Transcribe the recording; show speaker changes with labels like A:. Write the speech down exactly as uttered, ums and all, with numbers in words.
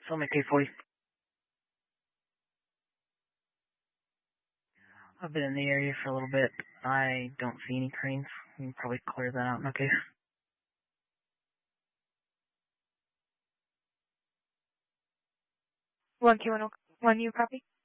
A: Summit K forty. I've been in the area for a little bit. I don't see any cranes. You can probably clear that out in okay.
B: One Q one, one you copy?